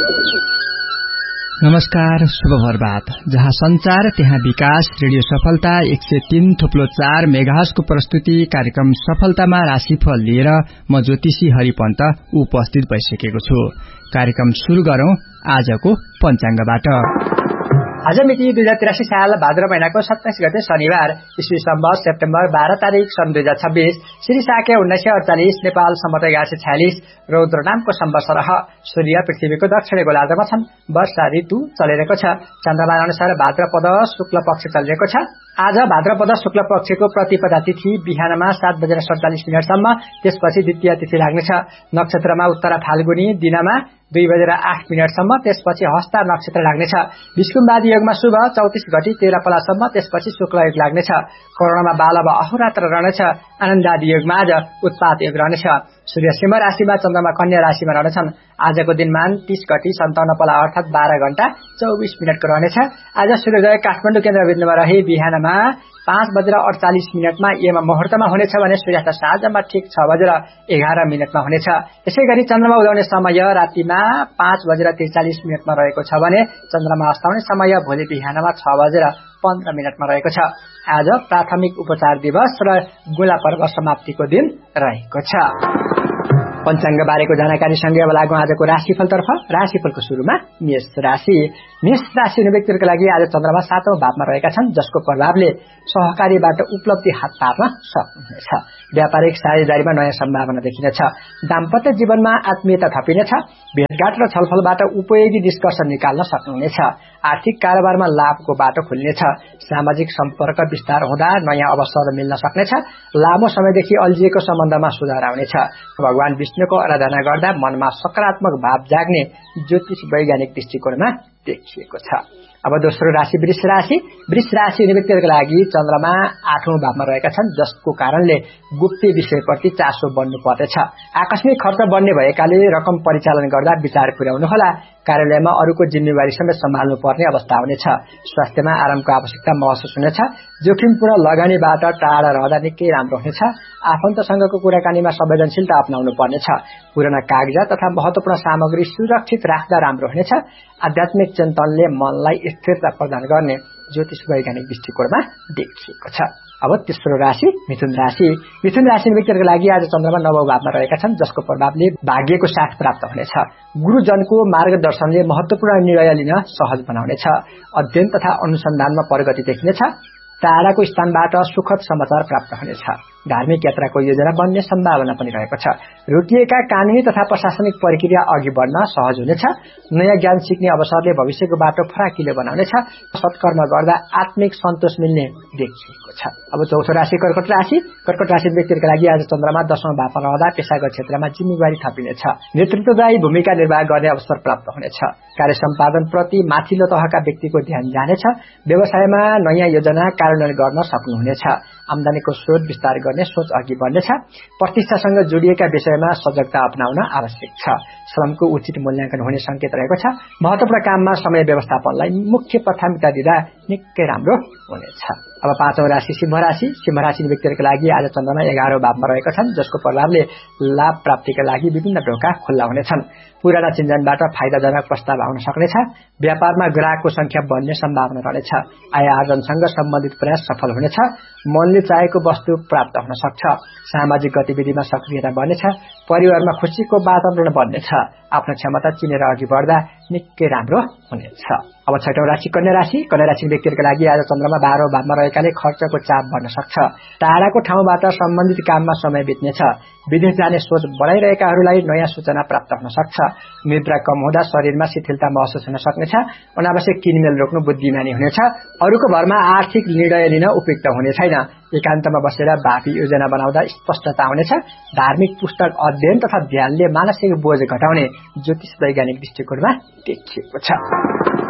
नमस्कार, शुभ प्रभात। जहाँ संचार त्यहाँ विकास। रेडियो सफलता 103.4 मेगाहर्जको प्रस्तुति कार्यक्रम सफलतामा राशिफल लिएर म ज्योतिषी हरिपन्त उपस्थित भइसकेको छु। कार्यक्रम शुरू गरौं आजको पञ्चाङ्गबाट। आज मिति 2083 साल भाद्र महिनाको 27 गते शनिबार, ईस्वी सम्वत सेप्टेम्बर 12 तारिक सन् 2026, श्री शाक्य 1948, नेपाल सम्वत 1146, रौद्र नामको सम्वत्सर। सूर्य पृथ्वीको दक्षिणी गोलार्धमा छन्। वर्षा ऋतु चलिरहेको छ। चन्द्रमा अनुसार भाद्रपद शुक्ल पक्ष चलिरहेको छ। आज भाद्रपद शुक्ल पक्षको प्रतिपदा तिथि बिहानमा 7:47 त्यसपछि द्वितीय तिथि लाग्नेछ। नक्षत्रमा उत्तरा फाल्गुनी, दिनमा 2:08 त्यसपछि हस्ता नक्षत्र लाग्नेछ। विष्कुम्बादी योगमा शुभ 34:13 पलासम्म त्यसपछि शुक्ल योग लाग्नेछ। करोड़मा बालव अहोरात्र रहनेछ। आनन्दादी योगमा आज उत्पात योग रहनेछ। सूर्य सिंह राशिमा, चन्द्रमा कन्या राशिमा रहनेछन्। आजको दिनमान 30:57 पला अर्थात 12:24 रहनेछ। आज सूर्योदय काठमाडौँ केन्द्रबिन्दुमा रही बिहानमा 5:48 एम मुहूर्तमा हुनेछ भने सूर्यास्त साँझमा ठिक 6:11 हुनेछ। यसै गरी चन्द्रमा उदाउने समय रातिमा 5:43 रहेको छ भने चन्द्रमा अस्ताउने समय भोलि बिहानमा 6:15 रहेको छ। आज प्राथमिक उपचार दिवस र गोला पर्व समाप्तिको दिन रहेको छ। पञ्चाङ्ग बारेको जानकारी सँगै अब लागौं आजको राशिफलतर्फ। राशिफलको सुरुमा मेष राशि। मेष राशि व्यक्तिहरूका लागि आज चन्द्रमा 7औं भावमा रहेका छन्, जसको प्रभावले सहकारीबाट उपलब्धि हात पार्न सक्नुहुनेछ। व्यापारिक साझेदारीमा नयाँ सम्भावना देखिनेछ। दाम्पत्य जीवनमा आत्मीयता थपिनेछ। भेटघाट र छलफलबाट उपयोगी निष्कर्ष निकाल्न सक्नुहुनेछ। आर्थिक कारोबारमा लाभको बाटो खुल्नेछ। सामाजिक सम्पर्क विस्तार हुँदा नयाँ अवसर मिल्न सक्नेछ। लामो समयदेखि अल्झिएको सम्बन्धमा सुधार आउनेछ। भगवान विष्णुको आराधना गर्दा मनमा सकारात्मक भाव जाग्ने ज्योतिष वैज्ञानिक दृष्टिकोणमा देखिएको छ। अब दोस्रो राशि वृष राशि। वृष राशि व्यक्तिहरूका लागि चन्द्रमा 8औं भावमा रहेका छन्, जसको कारणले गुप्त विषयप्रति चासो बढ्नु पर्नेछ। आकस्मिक खर्च बढ्ने भएकाले रकम परिचालन गर्दा विचार पुर्याउनुहोला। कार्यालयमा अरूको जिम्मेवारी समेत सम्हाल्नु पर्ने अवस्था हुनेछ। स्वास्थ्यमा आरामको आवश्यकता महसुस हुनेछ। जोखिमपूर्ण लगानीबाट टाढा रहँदा निकै राम्रो हुनेछ। आफन्तसँगको कुराकानीमा संवेदनशीलता अपनाउनु पर्नेछ। पुराना कागजात तथा महत्वपूर्ण सामग्री सुरक्षित राख्दा राम्रो हुनेछ। आध्यात्मिक चिन्तनले मनलाई स्थिरता प्रदान गर्ने ज्योतिष वैज्ञानिक दृष्टिकोणमा देखिएको छ। अब तेस्रो राशि मिथुन राशि। मिथुन राशि व्यक्तिहरूका लागि आज चन्द्रमा 9औं भावमा रहेका छन्, जसको प्रभावले भाग्यको साथ प्राप्त हुनेछ। गुरुजनको मार्गदर्शनले महत्वपूर्ण निर्णय लिन सहज बनाउनेछ। अध्ययन तथा अनुसन्धानमा प्रगति देखिनेछ। टाढाको स्थानबाट सुखद समाचार प्राप्त हुनेछ। धार्मिक यात्राको योजना बन्ने सम्भावना पनि रहेको छ। रोकिएका कानूनी तथा प्रशासनिक प्रक्रिया अघि बढ्न सहज हुनेछ। नयाँ ज्ञान सिक्ने अवसरले भविष्यको बाटो फराकिलो बनाउनेछ। सत्कर्म गर्दा आत्मिक सन्तोष मिल्ने देखिएको छ। अब चौथो राशि कर्कट राशि। कर्कट राशि व्यक्तिहरूका लागि आज चन्द्रमा 10औं भावमा रहँदा पेशागत क्षेत्रमा जिम्मेवारी थपिनेछ। नेतृत्वदायी भूमिका निर्वाह गर्ने अवसर प्राप्त हुनेछ। कार्य सम्पादन प्रति माथिल्लो तहका व्यक्तिको ध्यान जानेछ। व्यवसायमा नयाँ योजना कार्यान्वयन गर्न सक्नुहुनेछ। आम्दानीको स्रोत विस्तार गर्ने सोच अघि बढ्नेछ। प्रतिष्ठासँग जोडिएका विषयमा सजगता अपनाउन आवश्यक छ। श्रमको उचित मूल्याङ्कन हुने संकेत रहेको छ। महत्वपूर्ण काममा समय व्यवस्थापनलाई मुख्य प्राथमिकता दिँदा निकै राम्रो हुनेछ। अब पाँचौं राशि सिंह राशि। सिंह राशि व्यक्तिहरूका लागि आज चन्द्रमा 11औं भावमा रहेका छन्, जसको प्रभावले लाभ प्राप्तिका लागि विभिन्न ढोका खुल्ला हुनेछन्। पुराना चिन्जनबाट फाइदाजनक प्रस्ताव आउन सक्नेछ। व्यापारमा ग्राहकको संख्या बढ्ने सम्भावना रहेछ। आय आर्जनसँग सम्बन्धित प्रयास सफल हुनेछ। मनले चाहेको वस्तु प्राप्त हुन सक्छ। सामाजिक गतिविधिमा सक्रियता बढ्नेछ। परिवारमा खुशीको वातावरण बढ्नेछ। आफ्नो क्षमता चिनेर अघि बढ्दा निकै राम्रो हुनेछ। अब छठौं राशि कन्या राशि। कन्या राशि व्यक्तिहरूका लागि आज चन्द्रमा 12औं भावमा रहेकाले खर्चको चाप बढ्न सक्छ। टाढाको ठाउँबाट सम्बन्धित काममा समय बित्नेछ। विदेश जाने सोच बढाइरहेकाहरूलाई नयाँ सूचना प्राप्त हुन सक्छ। निद्रा कम हुँदा शरीरमा शिथिलता महसुस हुन सक्नेछ। अनावश्यक किनमेल रोक्नु बुद्धिमानी हुनेछ। अरूको भरमा आर्थिक निर्णय लिन उपयुक्त हुने छैन। एकान्तमा बसेर भावी योजना बनाउँदा स्पष्टता हुनेछ। धार्मिक पुस्तक अध्ययन तथा ध्यानले मानसिक बोझ घटाउने ज्योतिष वैज्ञानिक दृष्टिकोणमा देखिएको छ।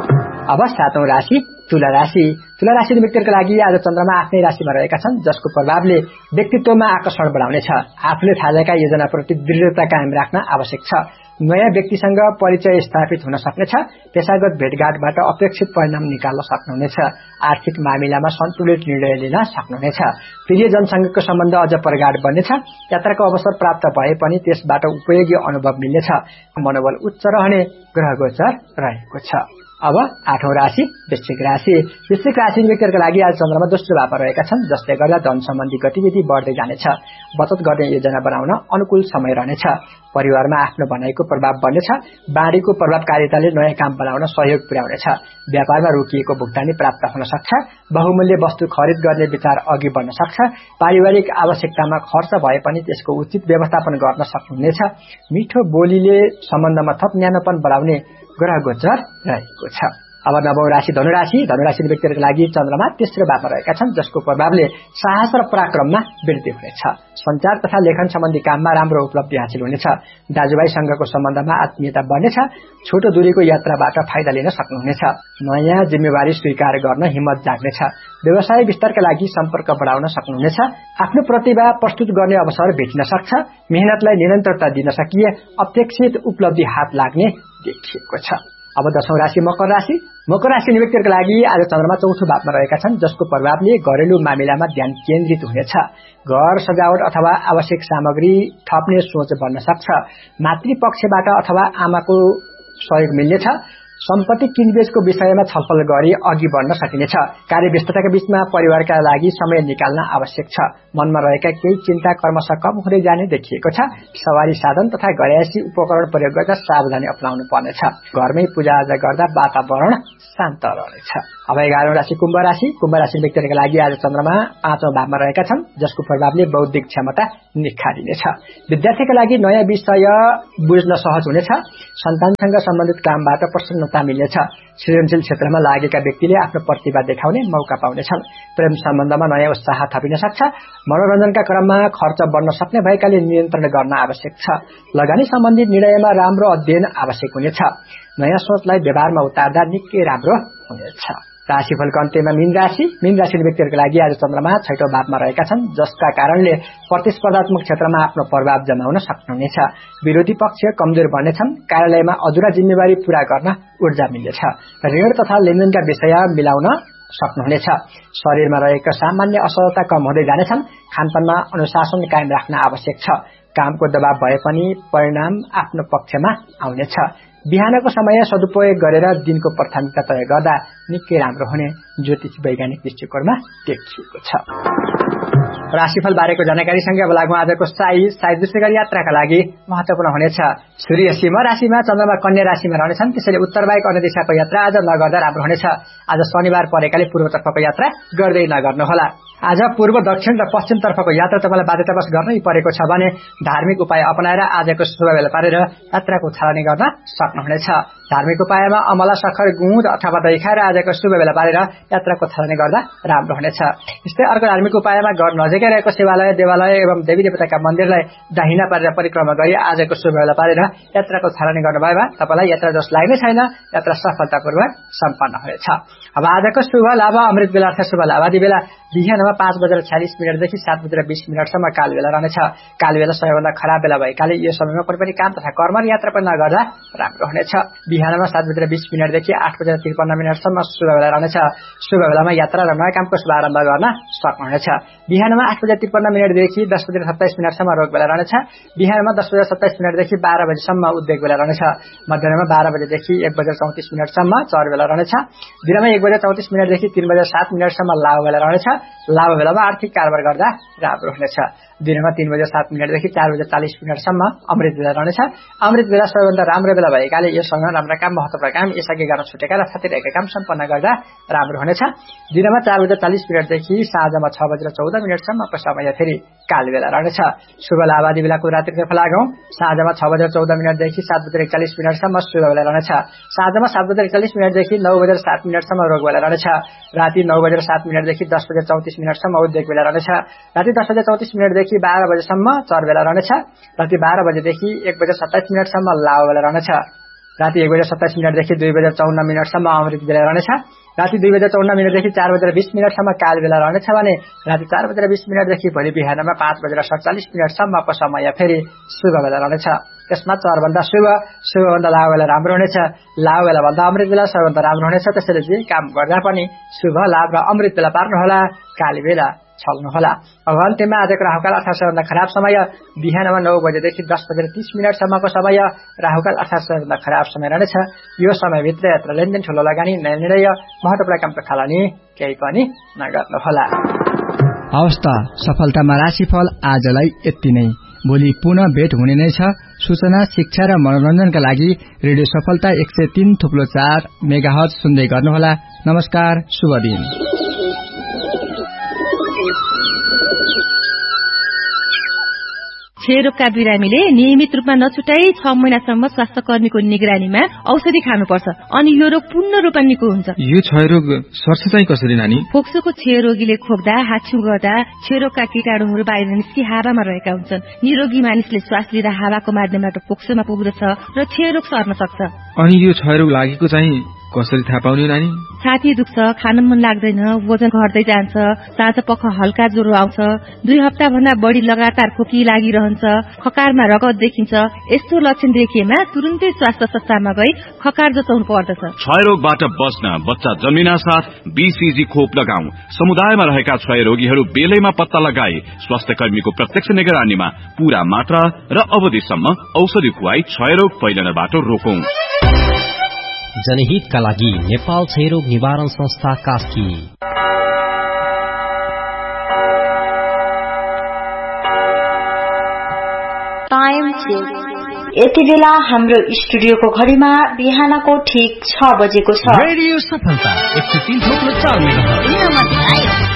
अब 7औं राशि तुला राशि। तुला राशि व्यक्तिहरुका लागि आज चन्द्रमा आफ्नै राशिमा रहेका छन्, जसको प्रभावले व्यक्तित्वमा आकर्षण बढाउनेछ। आफूले थालेका योजनाप्रति दृढता कायम राख्न आवश्यक छ। नयाँ व्यक्तिसँग परिचय स्थापित हुन सक्नेछ। पेशागत भेटघाटबाट अपेक्षित परिणाम निकाल्न सक्नुहुनेछ। आर्थिक मामिलामा सन्तुलित निर्णय लिन सक्नुहुनेछ। प्रियजनसँगको सम्बन्ध अझ प्रगाढ बन्नेछ। यात्राको अवसर प्राप्त भए पनि त्यसबाट उपयोगी अनुभव मिल्नेछ। मनोबल उच्च रहने ग्रह गोचर रहेको छ। अब 8औं राशि वृश्चिक राशि। वृश्चिक राशि व्यक्तिहरुका लागि आज चन्द्रमा दोस्रो भावमा रहेका छन्, जसले गर्दा धन सम्बन्धी गतिविधि बढ्दै जानेछ। बचत गर्ने योजना बनाउन अनुकूल समय रहनेछ। परिवारमा आफ्नो भनाइको प्रभाव बढ्नेछ। बाढीको प्रभावकारिताले नयाँ काम बनाउन सहयोग पुर्याउनेछ। व्यापारमा रोकिएको भुक्तानी प्राप्त हुन सक्छ। बहुमूल्य वस्तु खरिद गर्ने विचार अघि बढ्न सक्छ। पारिवारिक आवश्यकतामा खर्च भए पनि त्यसको उचित व्यवस्थापन गर्न सक्नुहुनेछ। मिठो बोलीले सम्बन्धमा थप न्यानोपन बढाउने ग्रह गोचर रहेको छ। अब 9औं राशि धनुराशि। धनुराशि व्यक्तिहरुका लागि चन्द्रमा तेस्रो भावमा रहेका छन्, जसको प्रभावले साहस र पराक्रममा वृद्धि हुनेछ। सञ्चार तथा लेखन सम्बन्धी काममा राम्रो उपलब्धि हासिल हुनेछ। दाजुभाइसँगको सम्बन्धमा आत्मीयता बढ्नेछ। छोटो दूरीको यात्राबाट फाइदा लिन सक्नुहुनेछ। नयाँ जिम्मेवारी स्वीकार गर्न हिम्मत जाग्नेछ। व्यवसाय विस्तारका लागि सम्पर्क बढाउन सक्नुहुनेछ। आफ्नो प्रतिभा प्रस्तुत गर्ने अवसर भेटिन सक्छ। मेहनतलाई निरन्तरता दिन सकिए अपेक्षित उपलब्धि हात लाग्ने देखिएको छ। अब 10औं राशि मकर राशि। मकर राशि व्यक्तिहरुका लागि आज चन्द्रमा चौथो भावमा रहेका छन्, जसको प्रभावले घरेलु मामिलामा ध्यान केन्द्रित हुनेछ। घर सजावट अथवा आवश्यक सामग्री थप्ने सोच बन्न सक्छ। मातृपक्षबाट अथवा आमाको सहयोग मिल्नेछ। सम्पत्ति किनबेचको विषयमा छलफल गरी अघि बढ्न सकिनेछ। कार्यव्यस्तताका बीचमा परिवारका लागि समय निकाल्न आवश्यक छ। मनमा रहेका केही चिन्ता क्रमशः कम हुँदै जाने देखिएको छ। सवारी साधन तथा घरयासी उपकरण प्रयोग गर्दा सावधानी अपनाउनु पर्नेछ। घरमै पूजाआजा गर्दा वातावरण शान्त रहनेछ। अब 11औं राशि कुम्भ राशि। कुम्भ राशि व्यक्तिहरुका लागि आज चन्द्रमा 5औं भावमा रहेका छन्, जसको प्रभावले बौद्धिक क्षमता निखारिनेछ। विद्यार्थीका लागि नयाँ विषय बुझ्न सहज हुनेछ। सन्तानसँग सम्बन्धित कामबाट प्रसन्नता मिल्नेछ। सृजनशील क्षेत्रमा लागेका व्यक्तिले आफ्नो प्रतिभा देखाउने मौका पाउनेछन्। प्रेम सम्बन्धमा नयाँ उत्साह थपिन सक्छ। मनोरञ्जनका क्रममा खर्च बढ्न सक्ने भएकाले नियन्त्रण गर्न आवश्यक छ। लगानी सम्बन्धी निर्णयमा राम्रो अध्ययन आवश्यक हुनेछ। नयाँ सोचलाई व्यवहारमा उतार्दा निकै राम्रो हुनेछ। राशिफलको अन्त्यमा मीन राशि। मीन राशि व्यक्तिहरुका लागि आज चन्द्रमा 6औं भावमा रहेका छन्, जसका कारणले प्रतिस्पर्धात्मक क्षेत्रमा आफ्नो प्रभाव जमाउन सक्नुहुनेछ। विरोधी पक्ष कमजोर बन्नेछन्। कार्यालयमा अधुरा जिम्मेवारी पूरा गर्न ऊर्जा मिल्नेछ। ऋण तथा लेनदेनका विषय मिलाउन सक्नुहुनेछ। शरीरमा रहेका सामान्य असहजता कम हुँदै जानेछन्। खानपानमा अनुशासन कायम राख्न आवश्यक छ। कामको दबाव भए पनि परिणाम आफ्नो पक्षमा आउनेछ। बिहानको समय सदुपयोग गरेर दिनको प्राथमिकता तय गर्दा निकै राम्रो हुने ज्योतिष वैज्ञानिक दृष्टिकोणमा देखिएको छ। राशिफल बारेको जानकारीसँगै अब लागौं आजको साइज विशेष गरी यात्राका लागि महत्वपूर्ण हुनेछ। सूर्य सिंह राशिमा, चन्द्रमा कन्या राशिमा रहनेछन्। त्यसैले उत्तर बाहेक अन्य दिशाको यात्रा आज नगर्दा राम्रो हुनेछ। आज शनिबार परेकाले पूर्वतर्फको यात्रा गर्दै नगर्नुहोला। आज पूर्व, दक्षिण र पश्चिम तर्फको यात्रा तपाईलाई बाध्यतावश गर्नै परेको छ भने धार्मिक उपाय अपनाएर आजको शुभ बेला पारेर यात्राको छलनी गर्न सक्नुहुनेछ। धार्मिक उपायमा अमला, सखर, गुँद अथवा दही खाएर आजको शुभ बेला पारेर यात्राको छलनी गर्दा राम्रो हुनेछ। यस्तै अर्को धार्मिक उपायमा घर नजिकै रहेको शिवालय, देवालय एवं देवी देवताका मन्दिरलाई दाहिना पारेर परिक्रमा गरी आजको शुभ बेला पारेर यात्राको छलनी गर्नुभएमा तपाईलाई यात्रा जस लाग्ने छैन, यात्रा सफलतापूर्वक सम्पन्न हुनेछ। अब आजको शुभ लाभ अमृत बेला अर्थ शुभ लाभ आदि बेला बिहानमा 5:46 देखि 7:20 सम्म काल बेला रहनेछ। काल बेला सबैभन्दा खराब बेला भएकाले यो समयमा कुनै पनि काम तथा कर्म यात्रा पनि नगर्दा राम्रो हुनेछ। बिहानमा 7:20 देखि 8:53 सम्म शुभ बेला रहनेछ। शुभ बेलामा यात्रा र नयाँ कामको शुभारम्भ गर्न सक्नुहुनेछ। बिहानमा 8:53 देखि 10:27 सम्म रोग बेला रहनेछ। बिहानमा 10:27 देखि 12 बजेसम्म उद्योग बेला रहनेछ। मध्याह्नमा 12 बजेदेखि 1:34 सम्म चर बेला रहनेछ। दिनमा 1:34 देखि 3:07 सम्म लाभ बेला रहनेछ। लाभ बेलामा आर्थिक कारोबार गर्दा राम्रो हुनेछ। दिनमा 3:07 देखि 4:40 सम्म अमृत बेला रहनेछ। अमृत बेला सबैभन्दा राम्रो बेला भएकाले यो समय राम्रो काम, महत्त्वपूर्ण काम, यसअघि गर्न छुटेका र छातिरहेका काम सम्पन्न गर्दा राम्रो हुनेछ। दिनमा 4:40 देखि साँझमा 6:14 सम्मको समय फेरि काल बेला रहनेछ। शुभ लाभ आदि बेलाको रात्रितर्फ लागौं। साँझमा 6:14 देखि 7:41 सम्म शुभ बेला रहनेछ। साँझमा 7:41 देखि 9:07 सम्म रोग बेला रहनेछ। राति 9:07 देखि 10:34 सम्म उद्योग बेला रहनेछ। राति 10:34 देखि 12 बजेसम्म चर बेला रहनेछ। राति 12 बजेदेखि 1:27 सम्म लाभ बेला रहनेछ। राति 1:27 देखि 2:54 अमृत बेला रहनेछ। राति 2:54 देखि 4:20 काल बेला रहनेछ भने राति 4:20 देखि भोलि बिहानमा 5:47 को समय फेरि शुभ बेला रहनेछ। त्यसमा चरभन्दा शुभभन्दा लाभ बेला राम्रो हुनेछ। लाभ बेला भन्दा अमृत बेला सबैभन्दा राम्रो हुनेछ। त्यसैले जे काम गर्दा पनि शुभ लाभ र अमृत बेला पार्नुहोला, काली बेला छल्नुहोला। अब अन्त्यमा आजको राहुकाल अर्थात् सबैभन्दा खराब समय बिहानमा 9 देखि 10:30 को समय राहुकाल अर्थात् सबैभन्दा खराब समय रहनेछ। यो समयभित्र यात्रा लेनदेन, ठूलो लगानी, नयाँ निर्णय, महत्त्वपूर्ण काम थालनी केही पनि नगर्नुहोला। हवस् त, सफलतामा राशिफल आजलाई यति नै। भोलि पुनः भेट हुने नै छ। सूचना, शिक्षा र मनोरञ्जनका लागि रेडियो सफलता 103.4 मेगाहर्ज सुन्दै गर्नुहोला। नमस्कार, शुभ दिन। क्षयरोगका बिरामीले नियमित रूपमा नछुटाई 6 महिनासम्म स्वास्थ्य कर्मीको निगरानीमा औषधि खानुपर्छ, अनि यो रोग पूर्ण रूपमा निको हुन्छ। यो क्षयरोग सर्छ चाहिँ कसरी नानी? फोक्सोको क्षयरोगीले खोक्दा, हाछ्यु गर्दा क्षयरोगका कीटाणुहरू बाहिर निस्कि हावामा रहेका हुन्छन्। निरोगी मानिसले श्वास लिँदा हावाको माध्यमबाट फोक्सोमा पुग्दछ र क्षयरोग सर्न सक्छ। अनि यो क्षयरोग लागेको चाहिँ कसरी थाहा पाउने नानी? छाती दुख्छ, खान मन लाग्दैन, वजन घट्दै जान्छ, साँझ पख हल्का ज्वरो आउँछ, 2 हप्ता भन्दा बढी लगातार खोकी लागिरहन्छ, खकारमा रगत देखिन्छ। यस्तो लक्षण देखिएमा तुरुन्तै स्वास्थ्य संस्थामा गई खकार जचाउनु पर्दछ। क्षयरोगबाट बच्न बच्चा जन्मिना साथ बीसीजी खोप लगाऊ। समुदायमा रहेका क्षयरोगीहरू बेलैमा पत्ता लगाए स्वास्थ्य कर्मीको प्रत्यक्ष निगरानीमा पूरा मात्रा र अवधिसम्म औषधि खुवाई क्षयरोग फैलनबाट रोकौं। जनहितका लागि नेपाल क्षयरोग निवारण संस्था कास्की। Time check. यति बेला हाम्रो स्टुडियोको घडीमा बिहानको ठीक 6 बजेको छ। रेडियो सफलता 103.4 मेगाहर्ज।